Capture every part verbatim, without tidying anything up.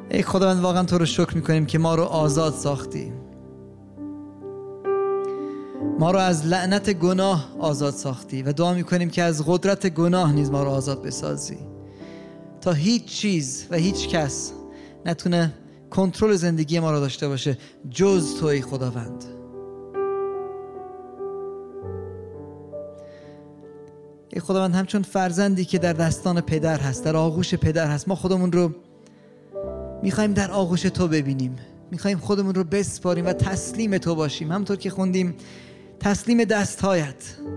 ای خداوند واقعا تو رو شکر میکنیم که ما رو آزاد ساختی، ما رو از لعنت گناه آزاد ساختی و دعا میکنیم که از قدرت گناه نیز ما رو آزاد بسازی تا هیچ چیز و هیچ کس نتونه کنترل زندگی ما رو داشته باشه جز تو ای خداوند. ای خداوند همچون فرزندی که در دستان پدر هست، در آغوش پدر هست، ما خودمون رو میخوایم در آغوش تو ببینیم، میخوایم خودمون رو بسپاریم و تسلیم تو باشیم. همونطور که خوندیم تسلیم دستهایت،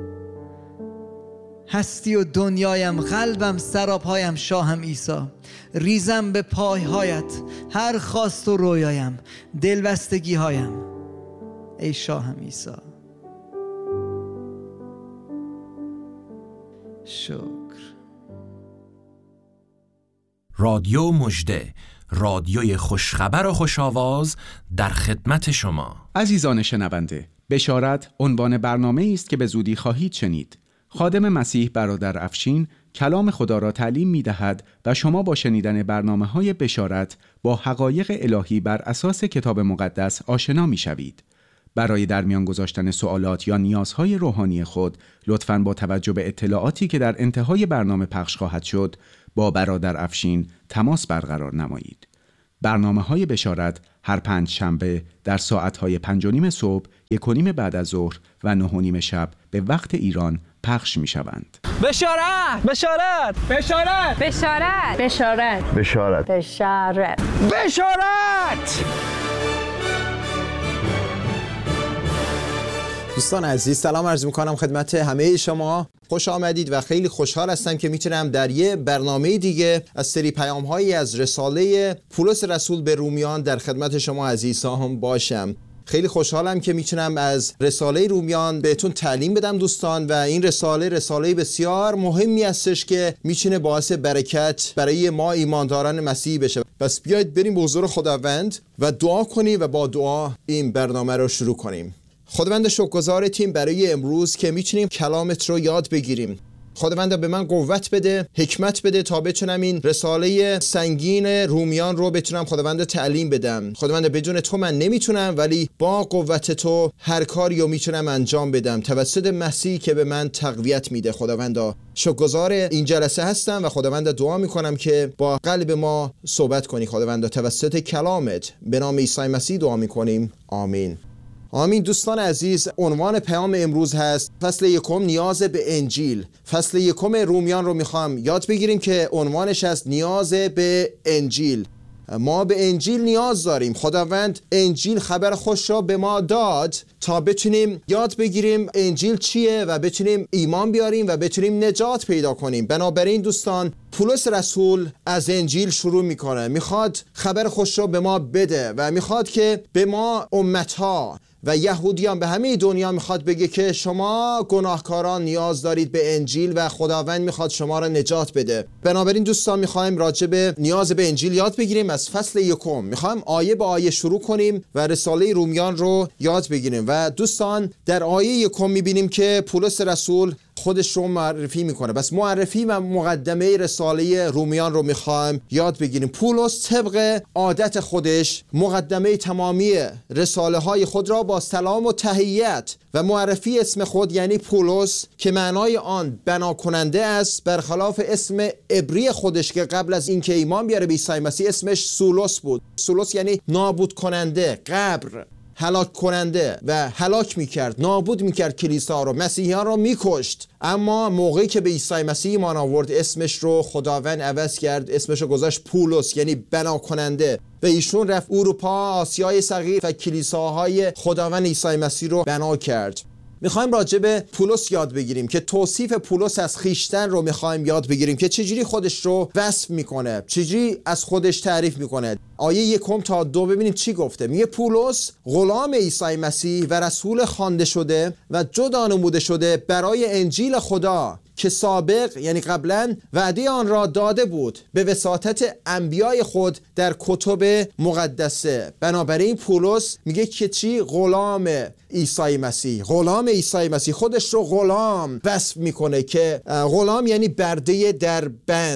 هستی و دنیایم، قلبم، سرابهایم، شاهم عیسی، ریزم به پایهایت، هر خواست و رویایم، دلبستگی هایم، ای شاهم عیسی. شکر. رادیو مژده، رادیوی خوشخبر و خوش‌آواز در خدمت شما. عزیزان شنونده، بشارت عنوان برنامه است که به زودی خواهید شنید. خادم مسیح برادر افشین کلام خدا را تعلیم می دهد و شما با شنیدن برنامه‌های بشارت با حقایق الهی بر اساس کتاب مقدس آشنا می شوید. برای در میان گذاشتن سوالات یا نیازهای روحانی خود لطفاً با توجه به اطلاعاتی که در انتهای برنامه پخش خواهد شد با برادر افشین تماس برقرار نمایید. برنامه‌های بشارت هر پنج شنبه در ساعت‌های پنج و نیم صبح، یک و نیم بعد از ظهر و نه و نیم شب به وقت ایران پخش می‌شوند. بشارت! بشارت! بشارت! بشارت! بشارت! بشارت! بشارت! بشارت! دوستان عزیز سلام عرض میکنم خدمت همه شما. خوش آمدید و خیلی خوشحال هستم که میتونم در یه برنامه دیگه از سری پیام هایی از رساله پولس رسول به رومیان در خدمت شما عزیزان باشم. خیلی خوشحالم که میتونم از رساله رومیان بهتون تعلیم بدم دوستان، و این رساله رساله بسیار مهمی هستش که میتونه باعث برکت برای ما ایمانداران مسیحی بشه. پس بیایید بریم به حضور خداوند و دعا کنیم و با دعا این برنامه رو شروع کنیم. خداوند شکرگزارتیم برای امروز که میتونیم کلامت رو یاد بگیریم. خداوند به من قوت بده، حکمت بده تا بتونم این رساله سنگین رومیان رو بتونم خداوند تعلیم بدم. خداوند بدون تو من نمیتونم، ولی با قوت تو هر کاری رو میتونم انجام بدم توسط مسیح که به من تقویت میده. خداوند شکرگزار این جلسه هستم و خداوند دعا میکنم که با قلب ما صحبت کنی. خداوند توسط کلامت به نام عیسی مسیح دعا میکنیم، آمین. آمین. دوستان عزیز، عنوان پیام امروز هست فصل یکم نیاز به انجیل. فصل یکم رومیان رو میخوام یاد بگیریم که عنوانش هست نیاز به انجیل. ما به انجیل نیاز داریم. خداوند انجیل خبر خوش را به ما داد تا بتونیم یاد بگیریم انجیل چیه و بتونیم ایمان بیاریم و بتونیم نجات پیدا کنیم. بنابراین دوستان پولس رسول از انجیل شروع میکنه، میخواد خبر خوش را به ما بده و میخواد که به ما امتها و یهودیان به همه دنیا میخواد بگه که شما گناهکاران نیاز دارید به انجیل و خداوند میخواد شما را نجات بده. بنابراین دوستان میخوایم راجع به نیاز به انجیل یاد بگیریم. از فصل یکم میخوایم آیه به آیه شروع کنیم و رساله رومیان رو یاد بگیریم. و دوستان در آیه یکم میبینیم که پولس رسول خودش رو معرفی میکنه. بس معرفی و مقدمه رساله رومیان رو میخوایم یاد بگیریم. پولس طبق عادت خودش مقدمه تمامی رساله های خود را با سلام و تحیت و معرفی اسم خود یعنی پولس که معنای آن بنا کننده است، برخلاف اسم عبری خودش که قبل از اینکه ایمان بیاره به عیسی مسیح اسمش سولوس بود. سولوس یعنی نابود کننده، قبر، هلاک کننده و هلاک میکرد، نابود میکرد کلیسا رو، مسیحیان رو میکشت. اما موقعی که به عیسی مسیح ایمان آورد اسمش رو خداوند عوض کرد، اسمش رو گذاشت پولس یعنی بنا کننده، و ایشون رفت اروپا، آسیای صغیر و کلیساهای خداوند عیسی مسیح رو بنا کرد. میخوایم راجع به پولس یاد بگیریم که توصیف پولس از خیشتن رو میخوایم یاد بگیریم که چجوری خودش رو وصف میکنه، چجوری از خودش تعریف میکنه. آیه یکم تا دو ببینیم چی گفته. میگه پولس غلام عیسی مسیح و رسول خوانده شده و جدا نموده شده برای انجیل خدا که سابق یعنی قبلا وعده آن را داده بود به وساطت انبیای خود در کتب مقدسه. بنابراین پولس میگه که چی؟ غلام عیسی مسیح. غلام عیسی مسیح خودش رو غلام وصف میکنه که غلام یعنی برده در بند،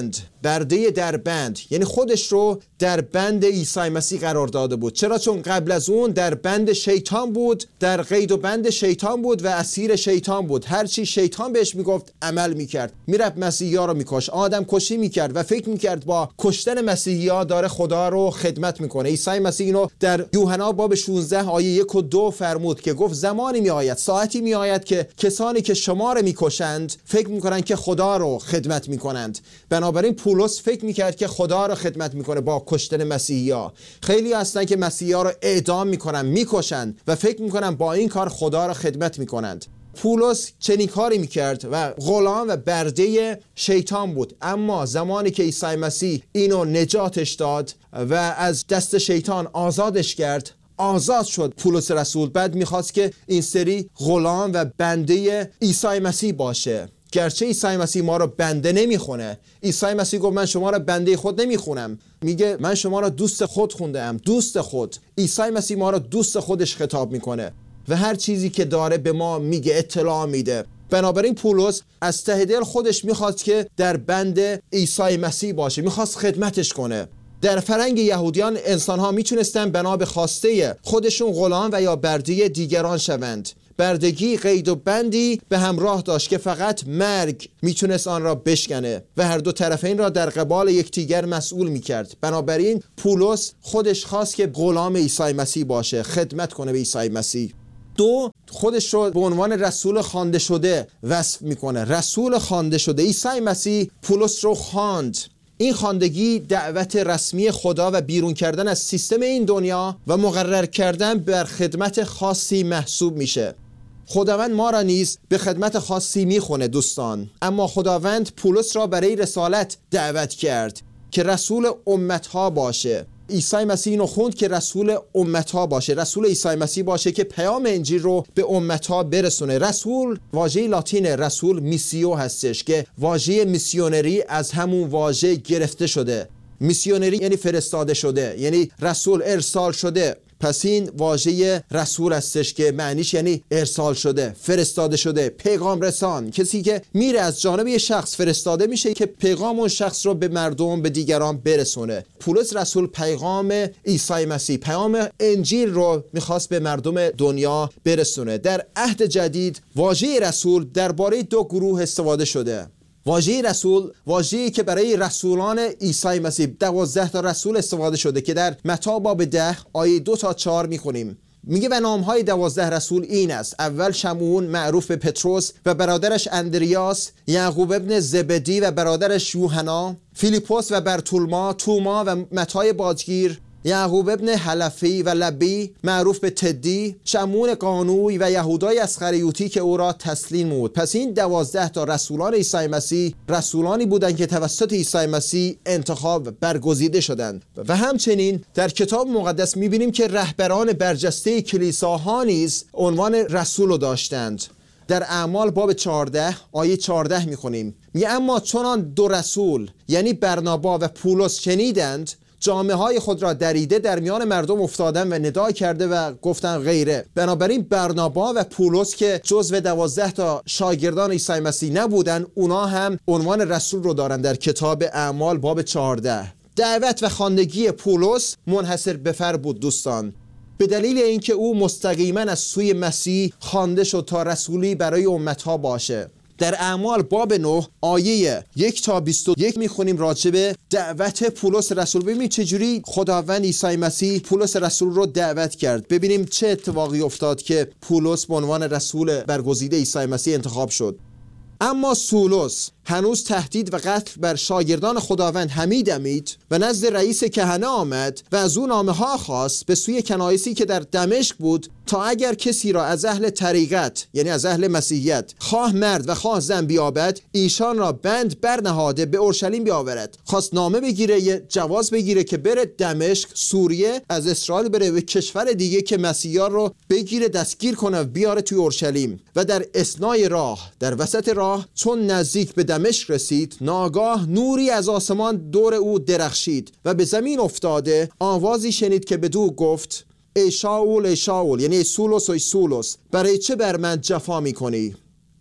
برده در بند، یعنی خودش رو در بند عیسی مسیح قرار داده بود. چرا؟ چون قبل از اون در بند شیطان بود، در قید و بند شیطان بود و اسیر شیطان بود. هر چی شیطان بهش میگفت عمل میکرد. میرفت مسیحی‌ها رو میکش، آدم کشی میکرد و فکر میکرد با کشتن مسیحی‌ها داره خدا رو خدمت میکنه. عیسی مسیح اینو در یوحنا باب شانزده آیه یک و دو فرمود که گفت زمانی میآید، ساعتی میآید که کسانی که شما رو میکشند فکر میکنن که خدا رو خدمت میکنند. بنابراین پولس فکر میکرد که خدا رو خدمت میکنه با کشتن مسیحی‌ها. خیلی هستن که مسیحی‌ها رو اعدام میکنن، میکشن و فکر میکنن با این کار خدا رو خدمت میکنند. پولس چنین کاری میکرد و غلام و برده شیطان بود. اما زمانی که عیسی مسیح اینو نجاتش داد و از دست شیطان آزادش کرد، آزاد شد پولس رسول. بعد میخواست که این سری غلام و بنده عیسی مسیح باشه. گرچه عیسی مسیح ما رو بنده نمیخونه. عیسی مسیح گفت من شما رو بنده خود نمیخونم، میگه من شما رو دوست خود خوندم. دوست خود. عیسی مسیح ما رو دوست خودش خطاب میکنه و هر چیزی که داره به ما میگه، اطلاع میده. بنابراین پولس از ته دل خودش میخواست که در بند عیسی مسیح باشه، میخواست خدمتش کنه. در فرهنگ یهودیان انسانها میتونستن بنا به خواسته خودشون غلام و یا برده دیگران شوند. بردگی قید و بندی به همراه داشت که فقط مرگ میتونست آن را بشکنه و هر دو طرفین را در قبال یکدیگر مسئول میکرد. بنابراین پولس خودش خواست که غلام عیسی مسیح باشه، خدمت کنه به عیسی مسیح. دو، خودش رو به عنوان رسول خوانده شده وصف میکنه. رسول خوانده شده. عیسی مسیح پولس رو خواند. این خواندگی دعوت رسمی خدا و بیرون کردن از سیستم این دنیا و مقرر کردن بر خدمت خاصی محسوب میشه. خداوند ما را نیز به خدمت خاصی میخونه دوستان، اما خداوند پولس را برای رسالت دعوت کرد که رسول امتها باشه. عیسی مسیح اینو خوند که رسول امتها باشه، رسول عیسی مسیح باشه که پیام انجیل رو به امتها برسونه. رسول واژه لاتین رسول میسیو هستش که واژه میسیونری از همون واژه گرفته شده. میسیونری یعنی فرستاده شده، یعنی رسول ارسال شده. پس این واژه رسول هستش که معنیش یعنی ارسال شده، فرستاده شده، پیغام رسان، کسی که میره از جانب یه شخص فرستاده میشه که پیغام اون شخص رو به مردم، به دیگران برسونه. پولس رسول پیغام عیسی مسیح، پیام انجیل رو میخواست به مردم دنیا برسونه. در عهد جدید واژه رسول درباره دو گروه استفاده شده. واژه رسول واژه‌ای که برای رسولان عیسی مسیح دوازده تا رسول استفاده شده که در متی باب ده آیه دو تا چهار میخونیم. میگه و نامهای دوازده رسول این است: اول شمعون معروف به پتروس و برادرش اندریاس، یعقوب ابن زبدی و برادرش یوحنا، فیلیپوس و برتولما، توما و متی بازگیر، یعقوب ابن حلفی و لبی معروف به تدی، شمعون قانوی و یهودای اسخریوطی که او را تسلیم بود. پس این دوازده تا رسولان عیسی مسیح رسولانی بودند که توسط عیسی مسیح انتخاب برگزیده شدند. و همچنین در کتاب مقدس میبینیم که رهبران برجسته کلیساها نیز عنوان رسول رو داشتند. در اعمال باب چهارده آیه چهارده میخونیم، میگه اما چنان دو رسول یعنی برنابا و پولس شنیدند، جامه های خود را دریده در میان مردم افتادن و ندا کرده و گفتن غیره. بنابراین برنابا و پولس که جزو دوازده تا شاگردان عیسی مسیح نبودن، اونا هم عنوان رسول رو دارن در کتاب اعمال باب چهارده. دعوت و خواندگی پولس منحصر به فرد بود دوستان، به دلیل اینکه او مستقیما از سوی مسیح خوانده شد تا رسولی برای امتها باشه. در اعمال باب نه آیه یک تا بیست و یک میخونیم راجبه دعوت پولس رسول. ببینید چجوری خداوند عیسی مسیح پولس رسول رو دعوت کرد. ببینیم چه اتفاقی افتاد که پولس به عنوان رسول برگزیده عیسی مسیح انتخاب شد. اما سولوس هنوز تهدید و قتل بر شاگردان خداوند همی دمید و نزد رئیس کهنه آمد و از او نامه ها خواست به سوی کنایسی که در دمشق بود تا اگر کسی را از اهل طریقت یعنی از اهل مسیحیت خواه مرد و خواه زن بیابد، ایشان را بند برنهاده به اورشلیم بیاورد. خواست نامه بگیره، یه جواز بگیره که بره دمشق، سوریه، از اسرائیل بره به کشور دیگه که مسیحیان رو بگیره، دستگیر کنه و بیاره توی اورشلیم. و در اثنای راه، در وسط راه چون نزدیک به دمشق رسید، ناگاه نوری از آسمان دور او درخشید و به زمین افتاده آوازی شنید که بدو گفت ای شاول ای شاول، یعنی ای سولوس ای سولوس، برای چه بر من جفا میکنی؟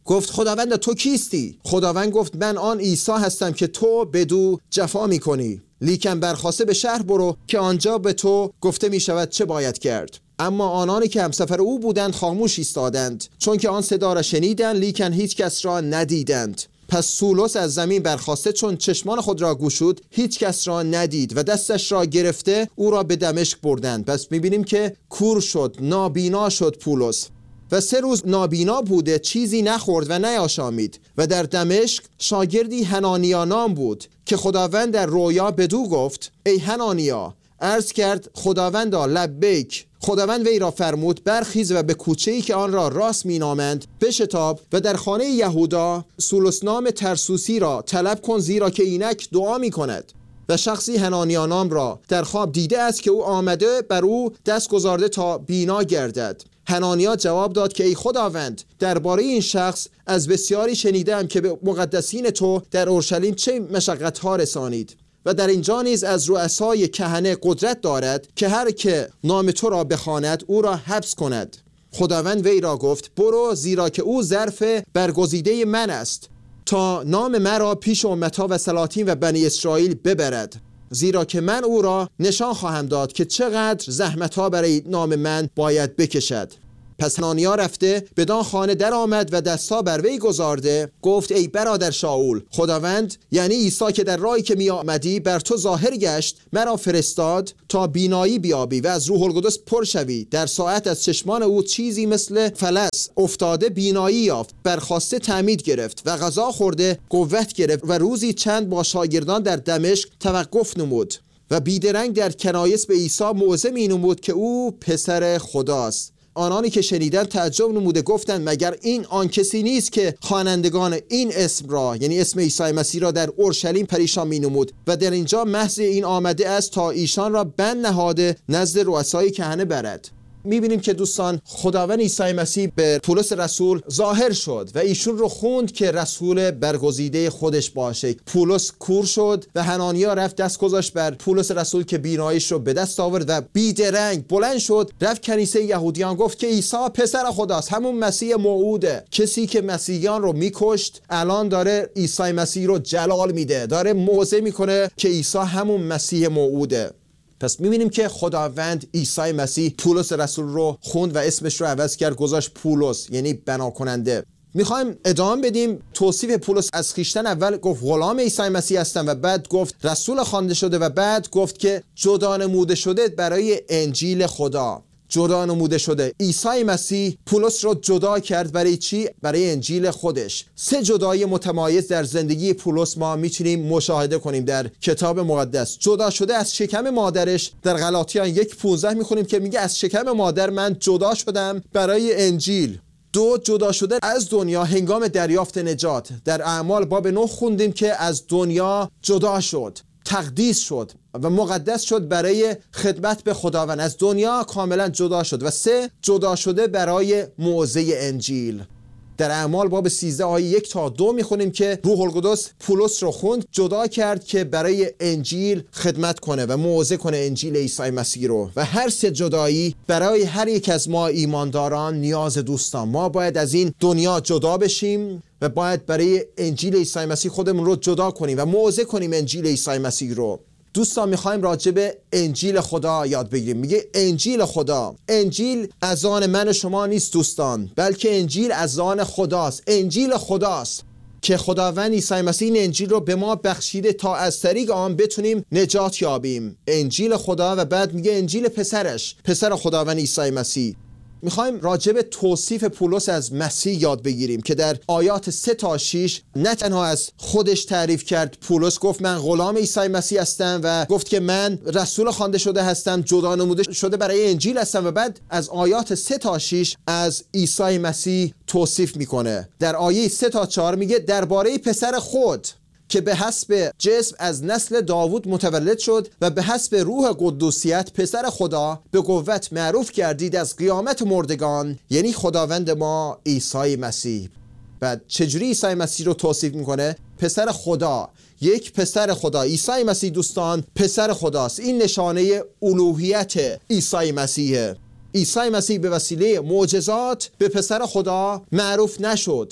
گفت خداوند تو کیستی؟ خداوند گفت من آن عیسی هستم که تو بدو جفا میکنی. لیکن برخاسته به شهر برو که آنجا به تو گفته می شود چه باید کرد. اما آنانی که همسفر او بودند خاموش ایستادند، چون که آن صدا را شنیدند لیکن هیچ کس را ندیدند. پس سولس از زمین برخاسته چون چشمان خود را گشود هیچ کس را ندید و دستش را گرفته او را به دمشق بردند. پس میبینیم که کور شد، نابینا شد پولس و سه روز نابینا بوده، چیزی نخورد و نیاشامید. و در دمشق شاگردی حنانیا نام بود که خداوند در رویا بدو گفت ای حنانیا. عرض کرد خداوندا لبیک. خداوند وی را فرمود برخیز و به کوچه‌ای که آن را راست مینامند بشتاب و در خانه یهودا سولس نام ترسوسی را طلب کن، زیرا که اینک دعا می کند. و شخصی حنانیا نام را در خواب دیده است که او آمده بر او دست گذارده تا بینا گردد. حنانیا جواب داد که ای خداوند، درباره این شخص از بسیاری شنیدم که به مقدسین تو در اورشلیم چه مشقت‌ها رسانید و در اینجا نیز از رؤسای کهنه قدرت دارد که هر که نام تو را بخواند او را حبس کند. خداوند وی را گفت برو، زیرا که او ظرف برگزیده من است تا نام مرا پیش امتها و سلاطین و بنی اسرائیل ببرد، زیرا که من او را نشان خواهم داد که چقدر زحمتها برای نام من باید بکشد. پس حنانیا رفته بدان خانه در آمد و دستا بر وی گذارده گفت ای برادر شاول، خداوند یعنی عیسی که در راهی که می آمدی بر تو ظاهر گشت مرا فرستاد تا بینایی بیابی و از روح القدس پر شوی. در ساعت از چشمان او چیزی مثل فلس افتاده بینایی یافت، برخاسته تعمید گرفت و غذا خورده قوت گرفت و روزی چند با شاگردان در دمشق توقف نمود و بیدرنگ در کنایس به عیسی موعظه می نمود که او پسر خداست. آنانی که شنیدند تعجب نموده گفتند مگر این آن کسی نیست که خوانندگان این اسم را یعنی اسم عیسی مسیح را در اورشلیم پریشان می نمود و در اینجا محض این آمده است تا ایشان را بند نهاده نزد رؤسای کهنه برد. میبینیم که دوستان خداوند عیسی مسیح به پولس رسول ظاهر شد و ایشون رو خوند که رسول برگزیده خودش باشه. پولس کور شد و حنانیا رفت دست گذاشت بر پولس رسول که بیناییش رو به دست آورد و بیدرنگ بلند شد رفت کنیسه یهودیان گفت که عیسی پسر خداست، همون مسیح موعوده. کسی که مسیحیان رو میکشت الان داره عیسی مسیح رو جلال میده، داره موعظه میکنه که عیسی همون مسیح موعوده. پس میبینیم که خداوند عیسی مسیح پولس رسول رو خوند و اسمش رو عوض کرد، گذاشت پولس یعنی بنا کننده. میخوایم ادامه بدیم توصیف پولس از خویشتن. اول گفت غلام عیسی مسیح هستم و بعد گفت رسول خوانده شده و بعد گفت که جدا نموده شده برای انجیل خدا. جدا نموده شده. عیسی مسیح پولس رو جدا کرد برای چی؟ برای انجیل خودش. سه جدایی متمایز در زندگی پولس ما میتونیم مشاهده کنیم در کتاب مقدس. جدا شده از شکم مادرش، در غلاطیان یک پانزده میخونیم که میگه از شکم مادر من جدا شدم برای انجیل. دو، جدا شده از دنیا هنگام دریافت نجات. در اعمال باب نه خوندیم که از دنیا جدا شد، تقدیس شد و مقدس شد برای خدمت به خداوند. از دنیا کاملا جدا شد. و سه، جدا شده برای موعظه انجیل. در اعمال باب سیزده آیه یک تا دو میخونیم که روح القدس پولس رو خوند، جدا کرد که برای انجیل خدمت کنه و موعظه کنه انجیل عیسی مسیح رو. و هر سه جدایی برای هر یک از ما ایمانداران نیاز. دوستان ما باید از این دنیا جدا بشیم و باید برای انجیل عیسی مسیح خودمون رو جدا کنیم و موعظه کنیم انجیل عیسی مسیح رو. دوستان میخوایم راجع به انجیل خدا یاد بگیریم. میگه انجیل خدا. انجیل از آن من و شما نیست دوستان، بلکه انجیل از آن خداست. انجیل خداست که خداوند عیسی مسیح این انجیل رو به ما بخشیده تا از طریق آن بتونیم نجات یابیم. انجیل خدا. و بعد میگه انجیل پسرش، پسر خداوند عیسی مسیح. میخوایم راجع به توصیف پولس از مسیح یاد بگیریم که در آیات سه تا شش نه تنها از خودش تعریف کرد. پولس گفت من غلام عیسی مسیح هستم و گفت که من رسول خوانده شده هستم، جدا نموده شده برای انجیل هستم. و بعد از آیات سه تا شش از عیسی مسیح توصیف میکنه. در آیه سه تا چهار میگه درباره پسر خود که به حسب جسم از نسل داوود متولد شد و به حسب روح قدوسیت پسر خدا به قوت معروف گردید از قیامت مردگان، یعنی خداوند ما عیسی مسیح. بعد چجوری عیسی مسیح رو توصیف میکنه؟ پسر خدا، یک پسر خدا. عیسی مسیح دوستان پسر خداست. این نشانه الوهیت عیسی مسیحه. عیسی مسیح به وسیله معجزات به پسر خدا معروف نشد،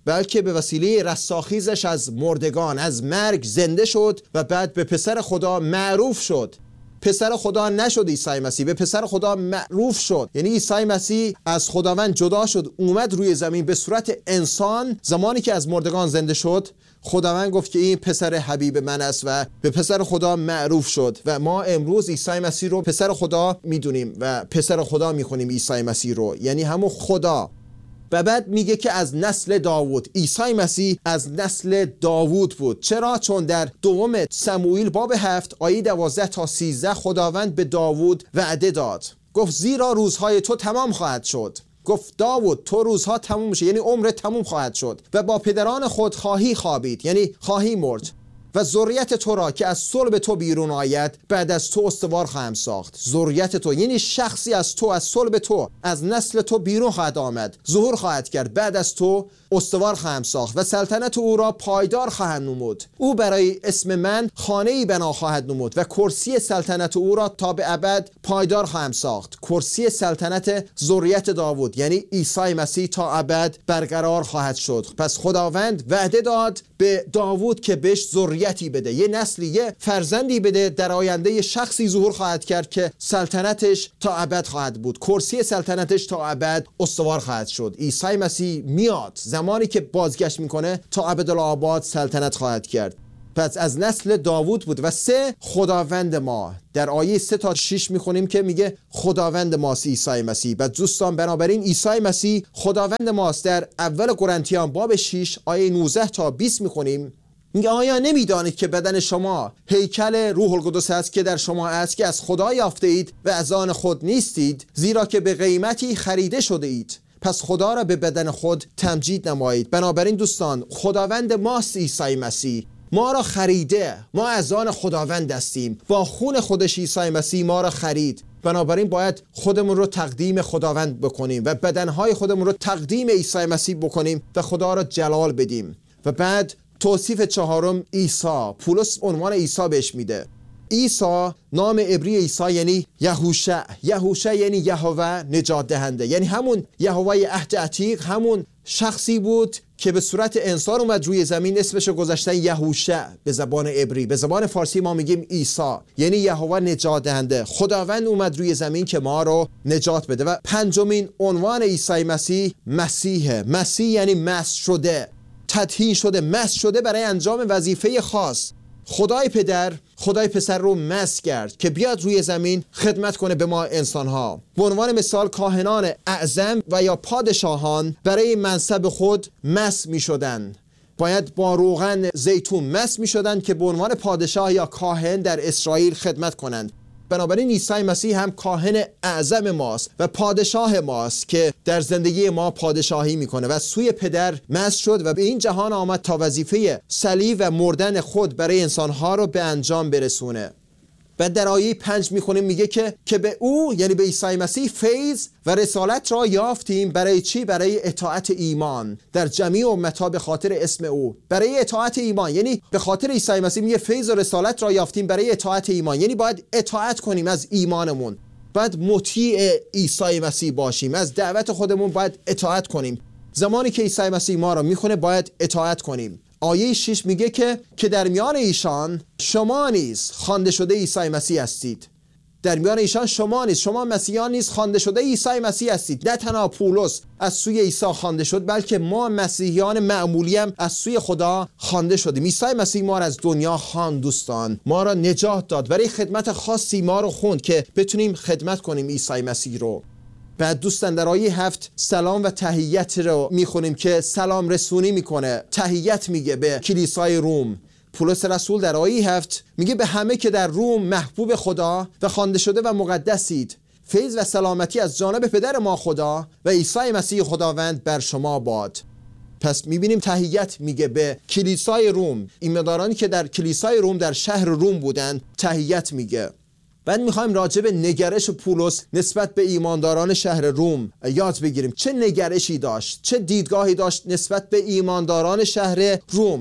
بلکه به وسیله رستاخیزش از مردگان، از مرگ زنده شد و بعد به پسر خدا معروف شد. پسر خدا نشد عیسی مسیح، به پسر خدا معروف شد. یعنی عیسی مسیح از خداوند جدا شد، اومد روی زمین به صورت انسان. زمانی که از مردگان زنده شد، خداوند گفت که این پسر حبیب من است و به پسر خدا معروف شد و ما امروز عیسی مسیح رو پسر خدا میدونیم و پسر خدا میخونیم عیسی مسیح رو، یعنی همون خدا. و بعد میگه که از نسل داوود. عیسی مسیح از نسل داوود بود. چرا؟ چون در دوم سموئیل باب هفت آیه دوازده تا سیزده خداوند به داوود وعده داد، گفت زیرا روزهای تو تمام خواهد شد. گفت داوود تو روزها تموم میشه، یعنی عمرت تموم خواهد شد و با پدران خود خواهی خوابید، یعنی خواهی مرد و ذریت تو را که از صلب تو بیرون آید بعد از تو استوار خواهم ساخت. ذریت تو یعنی شخصی از تو، از صلب تو، از نسل تو بیرون خواهد آمد، ظهور خواهد کرد، بعد از تو استوار خواهم ساخت و سلطنت او را پایدار خواهد نمود. او برای اسم من خانه‌ای بنا خواهد نمود و کرسی سلطنت او را تا به ابد پایدار خواهم ساخت. کرسی سلطنت ذریت داوود یعنی عیسی مسیح تا ابد برقرار خواهد شد. پس خداوند وعده داد به داوود که بهش ذریتی بده، یه نسلی، یه فرزندی بده. در آینده شخصی ظهور خواهد کرد که سلطنتش تا ابد خواهد بود، کرسی سلطنتش تا ابد استوار خواهد شد. عیسی مسیح میاد، زمانی که بازگشت میکنه تا ابدالآباد سلطنت خواهد کرد. پس از نسل داوود بود. و سه، خداوند ما. در آیه سه تا شش میخونیم که میگه خداوند ماست عیسی مسیح. و دوستان بنابراین عیسی مسیح خداوند ماست. در اول قرنتیان باب شش آیه نوزده تا بیست میخونیم، میگه آیا نمیدانید که بدن شما هیکل روح القدس است که در شما است، که از خدا یافته اید و از آن خود نیستید، زیرا که به قیمتی خریده شده اید. پس خدا را به بدن خود تمجید نمایید. بنابراین دوستان خداوند ماست عیسی مسیح، ما را خریده، ما از آن خداوند هستیم، با خون خودش عیسی مسیح ما را خرید. بنابراین باید خودمون رو تقدیم خداوند بکنیم و بدنهای خودمون رو تقدیم عیسی مسیح بکنیم و خدا را جلال بدیم. و بعد توصیف چهارم عیسی، پولس عنوان عیسی بهش میده. عیسی نام عبری عیسی یعنی یهوشع. یهوشع یعنی یهوه نجات دهنده، یعنی همون یهوه عهد عتیق، همون شخصی بود که به صورت انسان اومد روی زمین. اسمش رو گذاشتن یهوشع به زبان عبری. به زبان فارسی ما میگیم عیسی، یعنی یهوه نجات دهنده. خداوند اومد روی زمین که ما رو نجات بده. و پنجمین عنوان عیسی مسیح مسیحه. مسیح یعنی مسح شده، تدهین شده، مسح شده برای انجام وظیفه خاص. خدای پدر خدای پسر رو مسح کرد که بیاد روی زمین خدمت کنه به ما انسان‌ها. به عنوان مثال کاهنان اعظم و یا پادشاهان برای منصب خود مسح می‌شدند. باید با روغن زیتون مسح می‌شدند که به عنوان پادشاه یا کاهن در اسرائیل خدمت کنند. بنابراین عیسی مسیح هم کاهن اعظم ماست و پادشاه ماست که در زندگی ما پادشاهی میکنه و سوی پدر مسح شد و به این جهان آمد تا وظیفه صلیب و مردن خود برای انسانها رو به انجام برسونه. بعد در آیه پنج میخونیم میگه که که به او یعنی به عیسی مسیح فیض و رسالت را یافتیم. برای چی؟ برای اطاعت ایمان در جمیع امتها به خاطر اسم او. برای اطاعت ایمان یعنی به خاطر عیسی مسیح میگه فیض و رسالت را یافتیم برای اطاعت ایمان، یعنی باید اطاعت کنیم از ایمانمون، باید مطیع عیسی مسیح باشیم، از دعوت خودمون باید اطاعت کنیم. زمانی که عیسی مسیح ما را میخونه باید اطاعت کنیم. آیه شش میگه که که در میان ایشان شما نیز خوانده شده عیسی مسیح هستید. در میان ایشان شما نیز، شما مسیحیان نیز خوانده شده عیسی مسیح هستید. نه تنها پولس از سوی عیسی خوانده شد، بلکه ما مسیحیان معمولی هم از سوی خدا خوانده شدیم. عیسی مسیح ما را از دنیا خواند دوستان، ما را نجات داد، برای خدمت خاصی ما رو خوند که بتونیم خدمت کنیم عیسی مسیح رو. بعد دوستان در آیه هفت سلام و تحیت رو میخونیم که سلام رسونی میکنه، تحیت میگه به کلیسای روم. پولس رسول در آیه هفت میگه به همه که در روم محبوب خدا و خوانده شده و مقدسید، فیض و سلامتی از جانب پدر ما خدا و عیسی مسیح خداوند بر شما باد. پس میبینیم تحیت میگه به کلیسای روم، ایماندارانی که در کلیسای روم در شهر روم بودند تحیت میگه. بعد میخوایم راجع به نگرش پولس نسبت به ایمانداران شهر روم یاد بگیریم. چه نگرشی داشت، چه دیدگاهی داشت نسبت به ایمانداران شهر روم.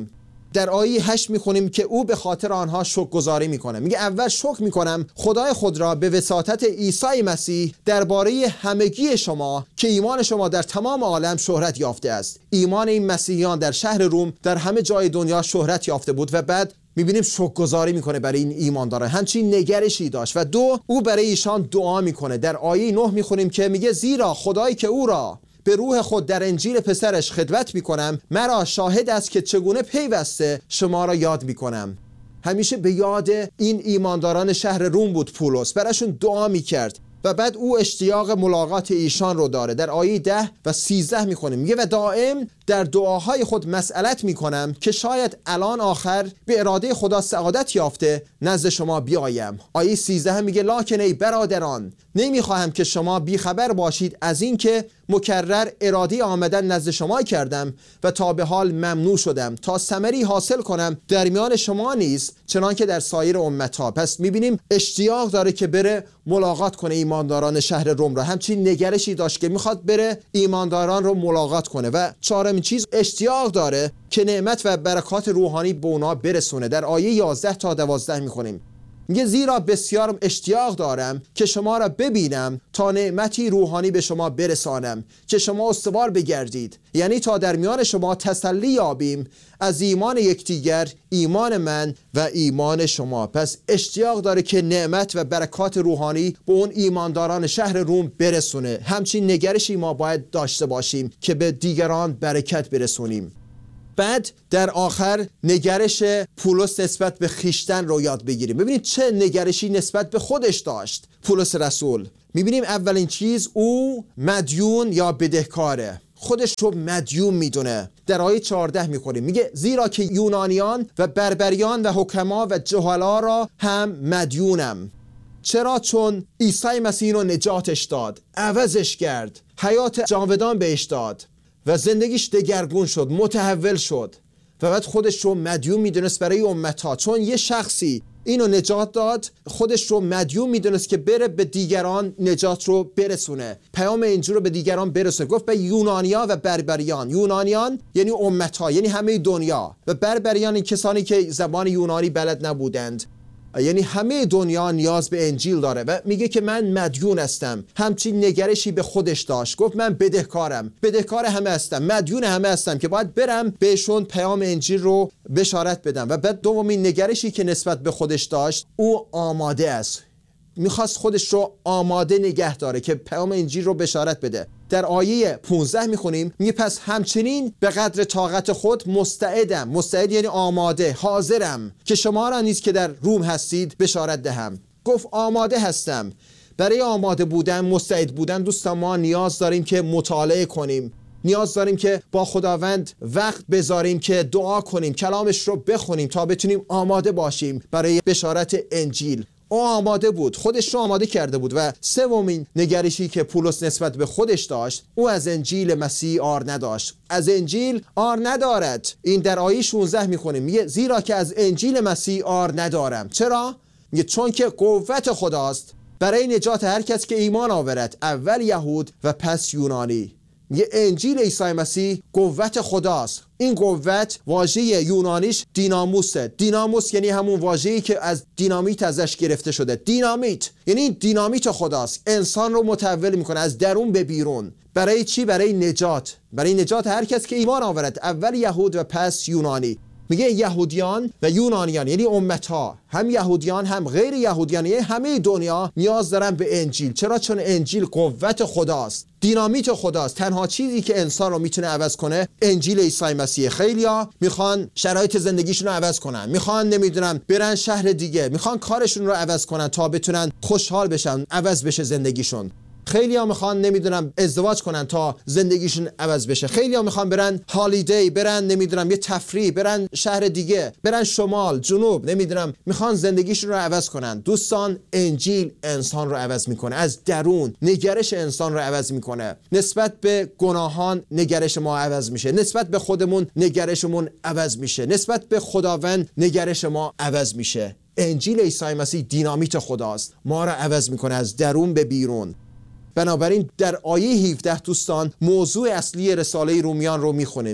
در آیه هشت میخونیم که او به خاطر آنها شکرگزاری میکنه. میگه اول شکر میکنم خدای خود را به وساطت عیسی مسیح درباره همگی شما که ایمان شما در تمام عالم شهرت یافته است. ایمان این مسیحیان در شهر روم در همه جای دنیا شهرت یافته بود و بعد میبینیم شکرگزاری میکنه برای این ایمانداران، همچین نگرشی داشت. و دو، او برای ایشان دعا میکنه. در آیه نه میخونیم که میگه زیرا خدایی که او را به روح خود در انجیل پسرش خدمت میکنم مرا شاهد است که چگونه پیوسته شما را یاد میکنم. همیشه به یاد این ایمانداران شهر روم بود پولس، براشون دعا میکرد و بعد او اشتیاق ملاقات ایشان رو داره. در آیه ده و سیزده میخونیم میگه و دائم در دعاهای خود مسئلت میکنم که شاید الان آخر به اراده خدا سعادت یافته نزد شما بیایم. آیه سیزده میگه لکن ای برادران نمیخواهم که شما بیخبر باشید از این که مکرر اراده آمدن نزد شما کردم و تا به حال ممنوع شدم تا ثمری حاصل کنم در میان شما نیز چنان که در سایر امتها. پس میبینیم اشتیاق داره که بره ملاقات کنه ایمانداران شهر روم را. همچین نگرشی داشت که میخواد بره ایمانداران رو ملاقات کنه و چهارمین چیز اشتیاق داره که نعمت و برکات روحانی به اونا برسونه. در آیه یازده تا دوازده میخونیم میگه زیرا بسیار اشتیاق دارم که شما را ببینم تا نعمتی روحانی به شما برسانم که شما استوار بگردید، یعنی تا در میان شما تسلی یابیم از ایمان یکدیگر، ایمان من و ایمان شما. پس اشتیاق داره که نعمت و برکات روحانی به اون ایمانداران شهر روم برسونه. همچین نگرشی ما باید داشته باشیم که به دیگران برکت برسونیم. بعد در آخر نگرش پولس نسبت به خیشتن رو یاد بگیریم. ببینید چه نگرشی نسبت به خودش داشت پولس رسول. میبینیم اولین چیز او مدیون یا بدهکاره، خودش رو مدیون میدونه. در آیه چهارده میخوریم میگه زیرا که یونانیان و بربریان و حکما و جهلا را هم مدیونم. چرا؟ چون عیسی مسیح رو نجاتش داد، عوضش کرد، حیات جاودان بهش داد و زندگیش دگرگون شد، متحول شد و بعد خودش رو مدیون میدونست برای امتها. چون یه شخصی اینو نجات داد، خودش رو مدیون میدونست که بره به دیگران نجات رو برسونه، پیام انجیل رو به دیگران برسونه. گفت به یونانیا و بربریان. یونانیان یعنی امتها، یعنی همه دنیا، و بربریان این کسانی که زبان یونانی بلد نبودند، یعنی همه دنیا نیاز به انجیل داره. و میگه که من مدیون هستم. همچین نگرشی به خودش داشت. گفت من بدهکارم، بدهکار همه هستم، مدیون همه هستم که باید برم بهشون پیام انجیل رو بشارت بدم. و بعد دومین نگرشی که نسبت به خودش داشت، او آماده است. میخواست خودش رو آماده نگه داره که پیام انجیل رو بشارت بده. در آیه پانزده میخونیم میگه پس همچنین به قدر طاقت خود مستعدم. مستعد یعنی آماده، حاضرم که شما را نیز که در روم هستید بشارت دهم. گفت آماده هستم. برای آماده بودن، مستعد بودن دوستان، ما نیاز داریم که مطالعه کنیم، نیاز داریم که با خداوند وقت بذاریم که دعا کنیم، کلامش رو بخونیم تا بتونیم آماده باشیم برای بشارت انجیل. او آماده بود، خودش رو آماده کرده بود. و سومین نگرشی که پولس نسبت به خودش داشت، او از انجیل مسیح آر نداشت. از انجیل آر ندارد. این در آیه شانزده میخونیم میگه زیرا که از انجیل مسیح آر ندارم. چرا؟ میگه چون که قوت خداست برای نجات هر کس که ایمان آورد، اول یهود و پس یونانی. میگه انجیل عیسی مسیح قوت خداست. این قوت واژه یونانیش دیناموسه. دیناموس یعنی همون واژه‌ای که از دینامیت ازش گرفته شده. دینامیت یعنی دینامیت خداست، انسان رو متحول میکنه از درون به بیرون. برای چی؟ برای نجات، برای نجات هر کس که ایمان آورد، اول یهود و پس یونانی. میگه یهودیان و یونانیان یعنی امتها، هم یهودیان هم غیر یهودیان، یعنی همه دنیا نیاز دارن به انجیل. چرا؟ چون انجیل قوت خداست، دینامیت خداست. تنها چیزی که انسان رو میتونه عوض کنه انجیل عیسی مسیح. خیلیا میخوان شرایط زندگیشون رو عوض کنن، میخوان نمیدونم برن شهر دیگه، میخوان کارشون رو عوض کنن تا بتونن خوشحال بشن، عوض بشه زندگیشون. خیلی ها میخوان نمیدونم ازدواج کنن تا زندگیشون عوض بشه. خیلی ها میخوان برن هالیدی، برن نمیدونم یه تفریح، برن شهر دیگه، برن شمال جنوب، نمیدونم میخوان زندگیشون رو عوض کنن. دوستان انجیل انسان رو عوض میکنه، از درون نگرش انسان رو عوض میکنه. نسبت به گناهان نگرش ما عوض میشه، نسبت به خودمون نگرشمون عوض میشه، نسبت به خداوند نگرش ما عوض میشه. انجیل عیسی مسیح دینامیت خداست، ما رو عوض میکنه از درون به بیرون. بنابراین در آیه هفده دوستان موضوع اصلی رساله رومیان رو میخونیم.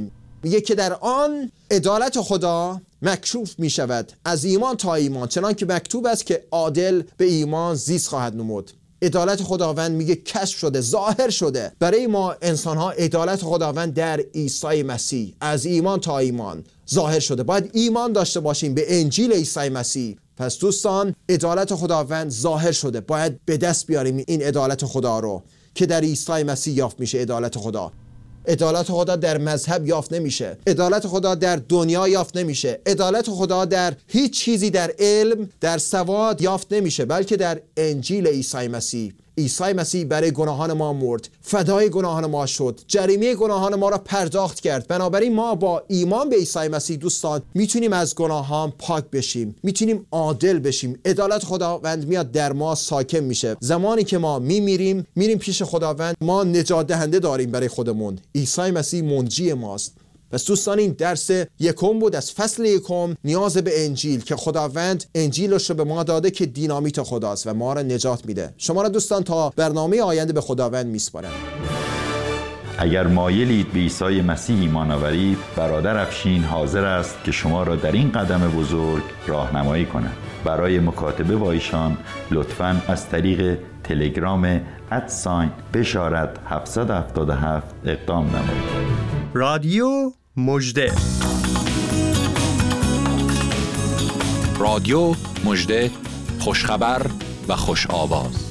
میگه که در آن عدالت خدا مکشوف می شود از ایمان تا ایمان، چنان که مکتوب است که عادل به ایمان زیست خواهد نمود. عدالت خداوند میگه کشف شده، ظاهر شده برای ما انسان ها. عدالت خداوند در عیسی مسیح از ایمان تا ایمان ظاهر شده. باید ایمان داشته باشیم به انجیل عیسی مسیح. پس دوستان، عدالت خداوند ظاهر شده، باید به دست بیاریم این عدالت خدا رو که در عیسی مسیح یافت میشه. عدالت خدا عدالت خدا در مذهب یافت نمیشه، عدالت خدا در دنیا یافت نمیشه، عدالت خدا در هیچ چیزی، در علم، در سواد یافت نمیشه، بلکه در انجیل عیسی مسیح. عیسی مسیح برای گناهان ما مرد، فدای گناهان ما شد، جریمه گناهان ما را پرداخت کرد. بنابراین ما با ایمان به عیسی مسیح دوستان میتونیم از گناهان پاک بشیم، میتونیم عادل بشیم. عدالت خداوند میاد در ما ساکن میشه. زمانی که ما میمیریم میریم پیش خداوند، ما نجات دهنده داریم برای خودمون. عیسی مسیح منجی ماست. پس دوستان، این درس یکم بود از فصل یکم، نیاز به انجیل، که خداوند انجیلش رو به ما داده که دینامیت خداست و ما را نجات میده. شما را دوستان تا برنامه آینده به خداوند میسپارم. اگر مایلید به عیسی مسیح ایمان آورید، برادر افشین حاضر است که شما را در این قدم بزرگ راهنمایی کند. برای مکاتبه با ایشان لطفاً از طریق تلگرام ادساین بشارت هفتصد و هفتاد و هفت اقدام نمایید. رادیو مژده، رادیو مژده، خوشخبر و خوش آواز.